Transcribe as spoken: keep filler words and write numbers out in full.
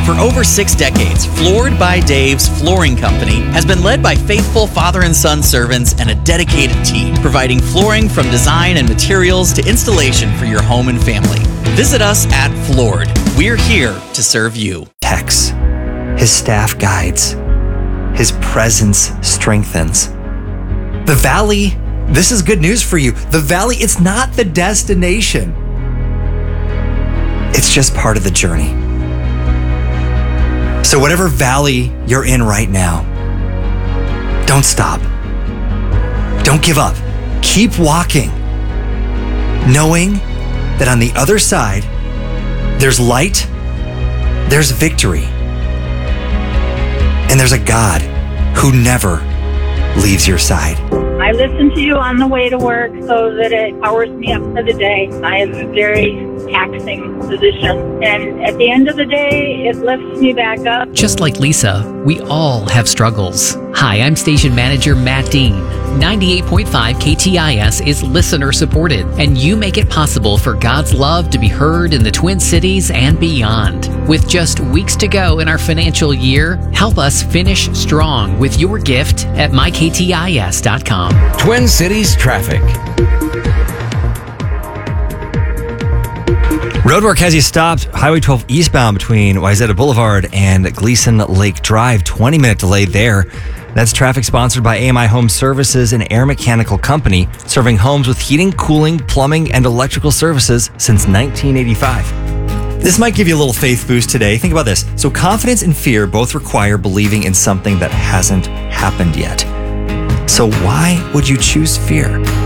For over six decades, Floored by Dave's Flooring Company has been led by faithful father and son servants and a dedicated team, providing flooring from design and materials to installation for your home and family. Visit us at Floored. We're here to serve you. Tex, his staff guides, his presence strengthens. The valley, this is good news for you. The valley, it's not the destination. It's just part of the journey. So whatever valley you're in right now, don't stop. Don't give up. Keep walking, knowing that on the other side, there's light, there's victory, and there's a God who never leaves your side. I listen to you on the way to work so that it powers me up for the day. I have a very taxing position, and at the end of the day, it lifts me back up. Just like Lisa, we all have struggles. Hi, I'm station manager Matt Dean. ninety-eight point five K T I S is listener supported, and you make it possible for God's love to be heard in the Twin Cities and beyond. With just weeks to go in our financial year, help us finish strong with your gift at my k t i s dot com. Twin Cities traffic. Roadwork has you stopped Highway twelve eastbound between Wayzata Boulevard and Gleason Lake Drive. twenty minute delay there. That's traffic sponsored by A M I Home Services, an air mechanical company serving homes with heating, cooling, plumbing, and electrical services since nineteen eighty-five. This might give you a little faith boost today. Think about this. So confidence and fear both require believing in something that hasn't happened yet. So why would you choose fear?